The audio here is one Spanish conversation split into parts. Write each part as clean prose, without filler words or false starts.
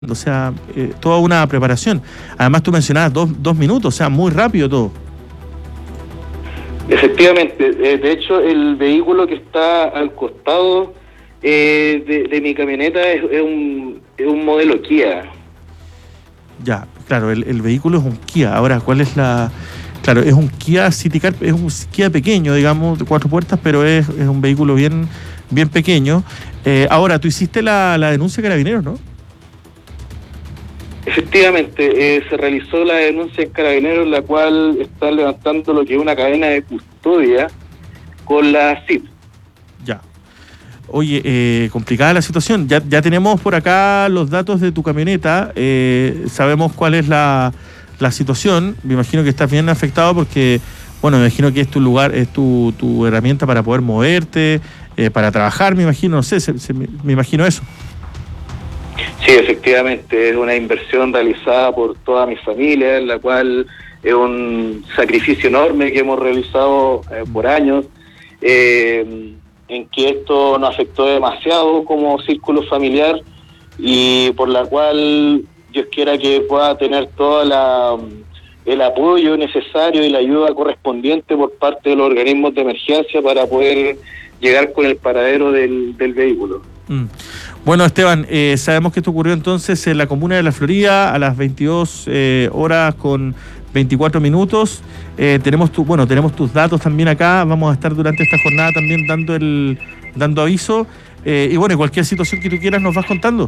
O sea, toda una preparación. Además, tú mencionabas dos minutos, o sea, muy rápido todo. Efectivamente, de hecho, el vehículo que está al costado de mi camioneta es un modelo Kia. Ya, claro, el vehículo es un Kia. Ahora, ¿cuál es la...? Claro, es un Kia City Car, es un Kia pequeño, digamos, de 4 puertas, pero es un vehículo bien pequeño. Ahora, tú hiciste la denuncia de Carabineros, ¿no? Efectivamente, se realizó la denuncia en Carabineros, la cual está levantando lo que es una cadena de custodia con la CIP. Ya. Oye, complicada la situación. Ya tenemos por acá los datos de tu camioneta. Sabemos cuál es la situación. Me imagino que estás bien afectado porque, bueno, me imagino que es tu lugar, es tu herramienta para poder moverte, para trabajar, me imagino, no sé, me imagino eso. Sí, efectivamente, es una inversión realizada por toda mi familia, en la cual es un sacrificio enorme que hemos realizado por años, en que esto nos afectó demasiado como círculo familiar y por la cual Dios quiera que pueda tener todo el apoyo necesario y la ayuda correspondiente por parte de los organismos de emergencia para poder llegar con el paradero del vehículo. Bueno, Esteban, sabemos que esto ocurrió entonces en la comuna de La Florida a las 22 horas con 24 minutos. Tenemos tus datos también acá. Vamos a estar durante esta jornada también dando aviso. Y bueno, cualquier situación que tú quieras nos vas contando.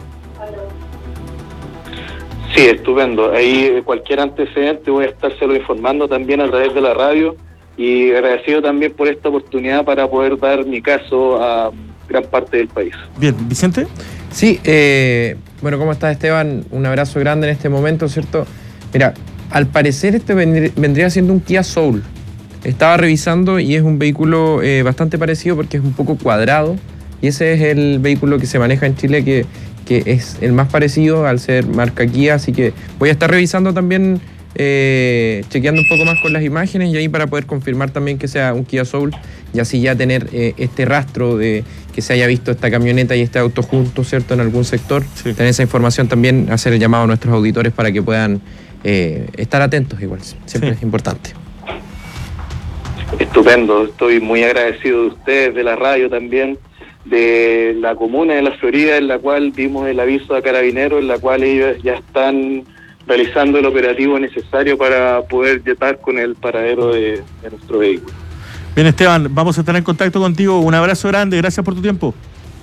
Sí, estupendo. Ahí cualquier antecedente voy a estárselo informando también a través de la radio y agradecido también por esta oportunidad para poder dar mi caso a gran parte del país. Bien, Vicente. Sí, bueno, ¿cómo estás, Esteban? Un abrazo grande en este momento, ¿cierto? Mira, al parecer este vendría siendo un Kia Soul. Estaba revisando y es un vehículo bastante parecido porque es un poco cuadrado y ese es el vehículo que se maneja en Chile que es el más parecido al ser marca Kia, así que voy a estar revisando también, chequeando un poco más con las imágenes y ahí para poder confirmar también que sea un Kia Soul y así ya tener este rastro de que se haya visto esta camioneta y este auto juntos, ¿cierto?, en algún sector. Sí. Tener esa información también, hacer el llamado a nuestros auditores para que puedan estar atentos igual, siempre sí. Es importante. Estupendo, estoy muy agradecido de ustedes, de la radio también, de la comuna de La Florida, en la cual dimos el aviso a Carabineros, en la cual ellos ya están realizando el operativo necesario para poder llegar con el paradero de nuestro vehículo. Bien, Esteban, vamos a estar en contacto contigo. Un abrazo grande, gracias por tu tiempo.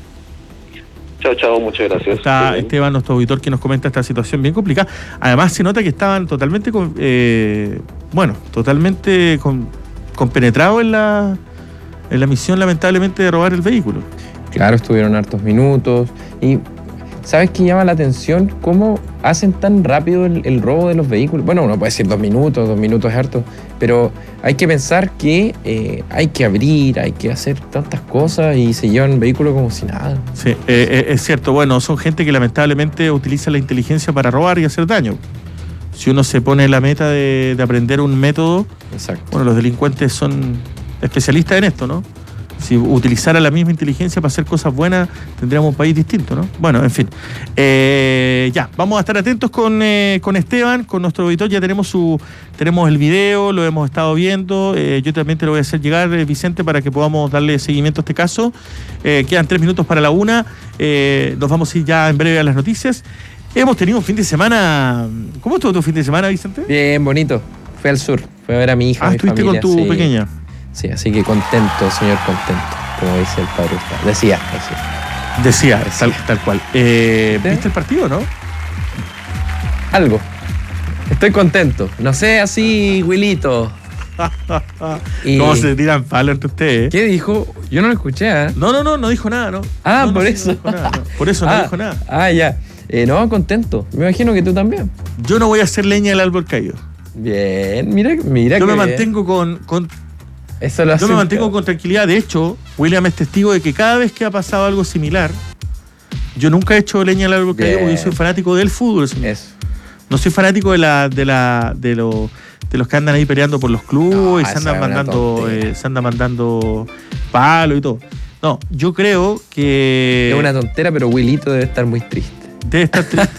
Chao, muchas gracias. Está Esteban, nuestro auditor, que nos comenta esta situación bien complicada. Además, se nota que estaban totalmente compenetrados en la misión, lamentablemente, de robar el vehículo. Claro, estuvieron hartos minutos. Y ¿sabes qué llama la atención? ¿Cómo hacen tan rápido el robo de los vehículos? Bueno, uno puede decir 2 minutos es harto, pero hay que pensar que hay que abrir, hay que hacer tantas cosas y se llevan el vehículo como si nada. Sí, es cierto. Bueno, son gente que lamentablemente utiliza la inteligencia para robar y hacer daño. Si uno se pone la meta de aprender un método, exacto. Bueno, los delincuentes son especialistas en esto, ¿no? Si utilizara la misma inteligencia para hacer cosas buenas, tendríamos un país distinto, ¿no? Bueno, en fin. Ya, vamos a estar atentos con Esteban, con nuestro auditor. Ya tenemos el video, lo hemos estado viendo. Yo también te lo voy a hacer llegar, Vicente, para que podamos darle seguimiento a este caso. Quedan 3 minutos para la 1. Nos vamos a ir ya en breve a las noticias. Hemos tenido un fin de semana. ¿Cómo estuvo tu fin de semana, Vicente? Bien, bonito. Fui al sur, fui a ver a mi hija, a mi estuviste familia. Con tu pequeña. Sí, así que contento, señor, contento, como dice el padre. Decía. Tal cual. ¿Viste el partido, no? Algo. Estoy contento. No sé, así, Wilito. ¿Cómo se tiran palos entre ustedes? ¿Qué dijo? Yo no lo escuché, ¿eh? No dijo nada, ¿no? Por eso. No dijo nada, no. Por eso no dijo nada. Ya. No, contento. Me imagino que tú también. Yo no voy a hacer leña del árbol caído. Bien, mira. Yo me mantengo Yo me mantengo con tranquilidad. De hecho, William es testigo de que cada vez que ha pasado algo similar, yo nunca he hecho leña al árbol caído porque yo soy fanático del fútbol. Eso. No soy fanático de los que andan ahí peleando por los clubes y se andan mandando palos y todo. No, yo creo que... Es una tontera, pero Wilito debe estar muy triste. Debe estar triste